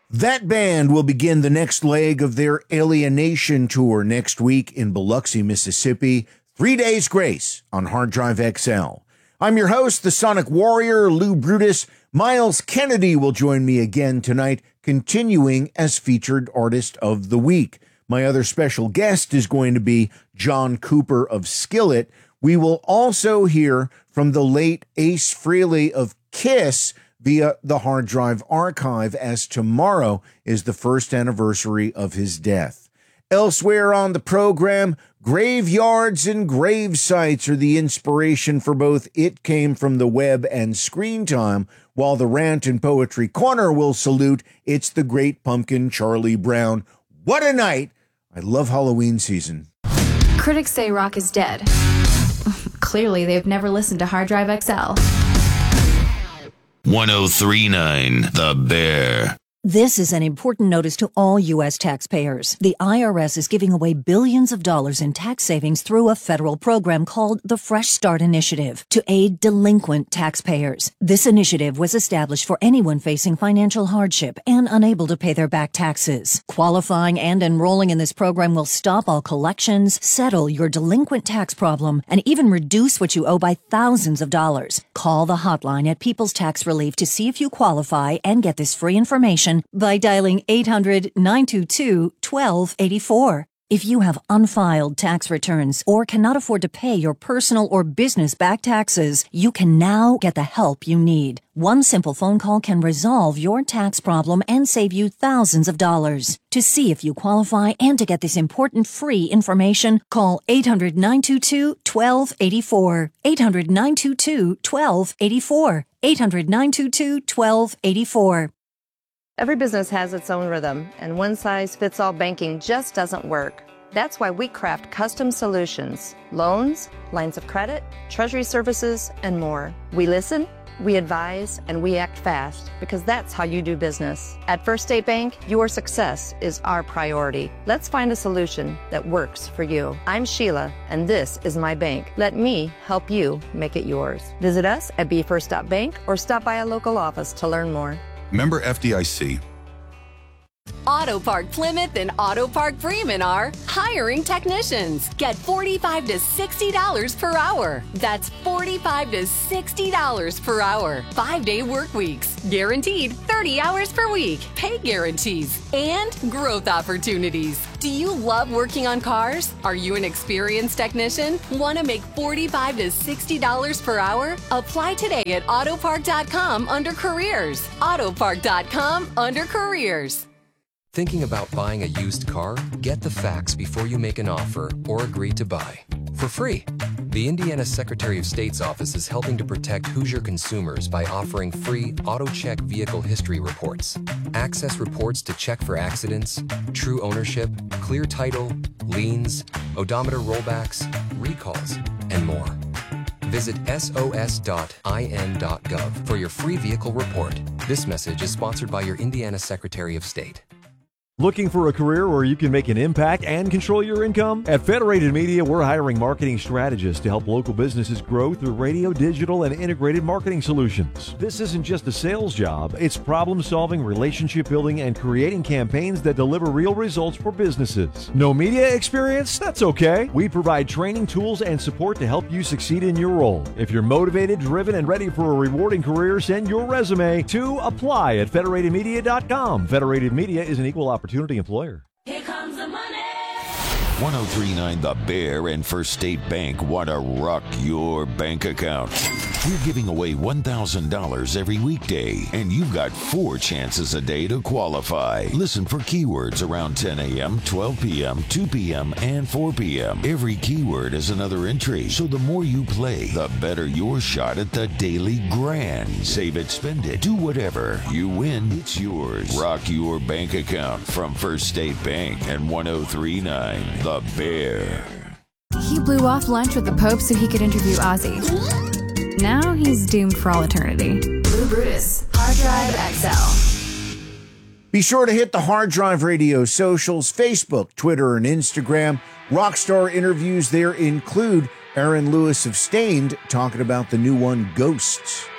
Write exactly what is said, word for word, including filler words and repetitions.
That band will begin the next leg of their Alienation tour next week in Biloxi, Mississippi. Three days grace on Hard Drive X L. I'm your host, the Sonic Warrior, Lou Brutus. Miles Kennedy will join me again tonight, continuing as featured artist of the week. My other special guest is going to be John Cooper of Skillet. We will also hear from the late Ace Frehley of Kiss via the Hard Drive Archive, as tomorrow is the first anniversary of his death. Elsewhere on the program, graveyards and grave sites are the inspiration for both It Came From the Web and Screen Time, while the Rant and Poetry Corner will salute It's the Great Pumpkin, Charlie Brown. What a night! I love Halloween season. Critics say rock is dead. Clearly, they've never listened to Hard Drive X L. one oh three point nine The Bear. This is an important notice to all U S taxpayers. The I R S is giving away billions of dollars in tax savings through a federal program called the Fresh Start Initiative to aid delinquent taxpayers. This initiative was established for anyone facing financial hardship and unable to pay their back taxes. Qualifying and enrolling in this program will stop all collections, settle your delinquent tax problem, and even reduce what you owe by thousands of dollars. Call the hotline at People's Tax Relief to see if you qualify and get this free information by dialing eight hundred, nine two two, one two eight four. If you have unfiled tax returns or cannot afford to pay your personal or business back taxes, you can now get the help you need. One simple phone call can resolve your tax problem and save you thousands of dollars. To see if you qualify and to get this important free information, call eight hundred, nine two two, one two eight four. eight hundred, nine two two, one two eight four. eight hundred, nine two two, one two eight four. Every business has its own rhythm, and one-size-fits-all banking just doesn't work. That's why we craft custom solutions, loans, lines of credit, treasury services, and more. We listen, we advise, and we act fast, because that's how you do business. At First State Bank, your success is our priority. Let's find a solution that works for you. I'm Sheila, and this is my bank. Let me help you make it yours. Visit us at be first dot bank or stop by a local office to learn more. Member F D I C. Auto Park Plymouth and Auto Park Bremen are hiring technicians. Get forty-five to sixty dollars per hour. That's forty-five to sixty dollars per hour. Five-day work weeks. Guaranteed thirty hours per week. Pay guarantees and growth opportunities. Do you love working on cars? Are you an experienced technician? Want to make forty-five to sixty dollars per hour? Apply today at autopark dot com under careers. autopark dot com under careers. Thinking about buying a used car? Get the facts before you make an offer or agree to buy. For free. The Indiana Secretary of State's office is helping to protect Hoosier consumers by offering free AutoCheck vehicle history reports. Access reports to check for accidents, true ownership, clear title, liens, odometer rollbacks, recalls, and more. Visit S O S dot I N dot gov for your free vehicle report. This message is sponsored by your Indiana Secretary of State. Looking for a career where you can make an impact and control your income? At Federated Media, we're hiring marketing strategists to help local businesses grow through radio, digital, and integrated marketing solutions. This isn't just a sales job. It's problem-solving, relationship-building, and creating campaigns that deliver real results for businesses. No media experience? That's okay. We provide training, tools, and support to help you succeed in your role. If you're motivated, driven, and ready for a rewarding career, send your resume to apply at federated media dot com. Federated Media is an equal opportunity employer. Here comes the money. one oh three point nine The Bear and First State Bank want to rock your bank account. We're giving away one thousand dollars every weekday, and you've got four chances a day to qualify. Listen for keywords around ten a.m., twelve p.m., two p.m., and four p.m. Every keyword is another entry, so the more you play, the better your shot at the daily grand. Save it, spend it, do whatever. You win, it's yours. Rock your bank account from First State Bank and one oh three point nine The Bear. He blew off lunch with the Pope so he could interview Ozzy. Now he's doomed for all eternity. Lou Brutus, Hard Drive X L. Be sure to hit the Hard Drive Radio socials, Facebook, Twitter, and Instagram. Rockstar interviews there include Aaron Lewis of Stained talking about the new one, Ghosts.